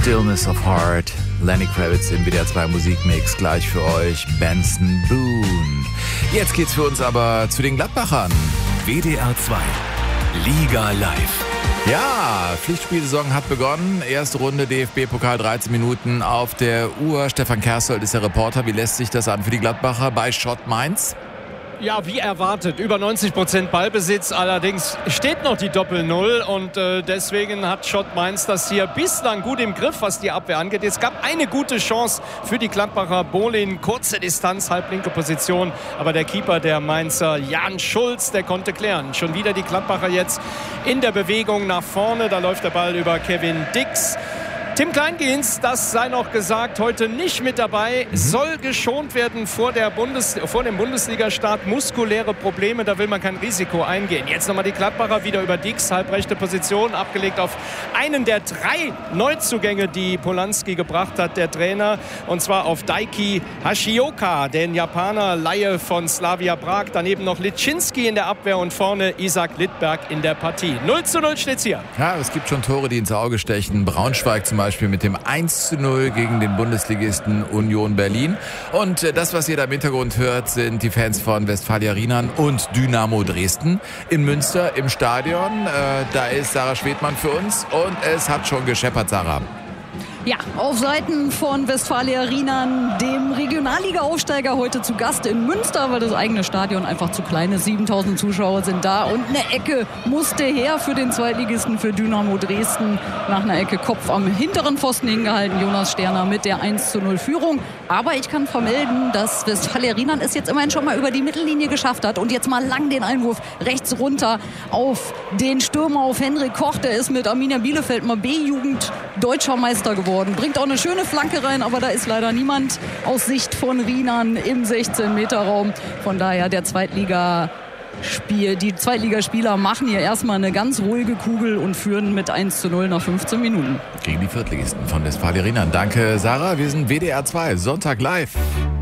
Stillness of Heart. Lenny Kravitz im WDR 2 Musikmix gleich für euch. Benson Boone. Jetzt geht's für uns aber zu den Gladbachern. WDR 2 Liga live. Ja, Pflichtspielsaison hat begonnen. Erste Runde DFB-Pokal, 13 Minuten auf der Uhr. Stefan Kerssold ist der Reporter. Wie lässt sich das an für die Gladbacher bei Schott Mainz? Ja, wie erwartet, über 90% Ballbesitz, allerdings steht noch die Doppel-Null und deswegen hat Schott Mainz das hier bislang gut im Griff, was die Abwehr angeht. Es gab eine gute Chance für die Gladbacher, Bolin, kurze Distanz, halblinke Position, aber der Keeper der Mainzer, Jan Schulz, der konnte klären. Schon wieder die Gladbacher jetzt in der Bewegung nach vorne, da läuft der Ball über Kevin Dix. Tim Kleingehens, das sei noch gesagt, heute nicht mit dabei, soll geschont werden vor dem Bundesliga-Start. Muskuläre Probleme, da will man kein Risiko eingehen. Jetzt nochmal die Gladbacher wieder über Dix, halbrechte Position, abgelegt auf einen der 3 Neuzugänge, die Polanski gebracht hat, der Trainer. Und zwar auf Daiki Hashioka, den Japaner, Laie von Slavia Prag. Daneben noch Litschinski in der Abwehr und vorne Isaac Littberg in der Partie. 0:0 steht's hier. Ja, es gibt schon Tore, die ins Auge stechen. Braunschweig zum Beispiel mit dem 1:0 gegen den Bundesligisten Union Berlin. Und das, was ihr da im Hintergrund hört, sind die Fans von Westfalia Riemann und Dynamo Dresden in Münster im Stadion. Da ist Sarah Schwedmann für uns und es hat schon gescheppert, Sarah. Ja, auf Seiten von Westfalia Riemann, dem Regionalliga-Aufsteiger, heute zu Gast in Münster, weil das eigene Stadion einfach zu klein ist. 7000 Zuschauer sind da und eine Ecke musste her für den Zweitligisten, für Dynamo Dresden. Nach einer Ecke Kopf am hinteren Pfosten hingehalten, Jonas Sterner mit der 1:0 Führung. Aber ich kann vermelden, dass Westfalia Riemann es jetzt immerhin schon mal über die Mittellinie geschafft hat und jetzt mal lang den Einwurf rechts runter auf den Stürmer, auf Henrik Koch. Der ist mit Arminia Bielefeld mal B-Jugend deutscher Meister geworden. Bringt auch eine schöne Flanke rein, aber da ist leider niemand aus Sicht von Riemann im 16-Meter-Raum. Von daher die Zweitligaspieler machen hier erstmal eine ganz ruhige Kugel und führen mit 1:0 nach 15 Minuten. Gegen die Viertligisten von Westfalia Riemann. Danke, Sarah. Wir sind WDR 2, Sonntag live.